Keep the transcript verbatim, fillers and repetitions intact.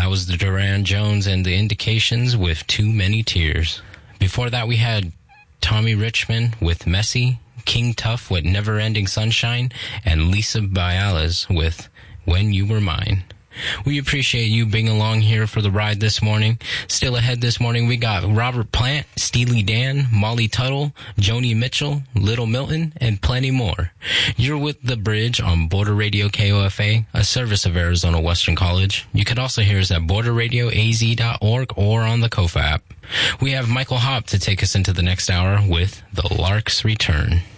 That was the Duran Jones and the Indications with Too Many Tears. Before that, we had Tommy Richmond with Messy, King Tuff with Never Ending Sunshine, and Lisa Bialas with When You Were Mine. We appreciate you being along here for the ride this morning. Still ahead this morning, we got Robert Plant, Steely Dan, Molly Tuttle, Joni Mitchell, Little Milton, and plenty more. You're with The Bridge on Border Radio K O F A, a service of Arizona Western College. You can also hear us at border radio a z dot org or on the Kofa app. We have Michael Hopp to take us into the next hour with The Lark's Return.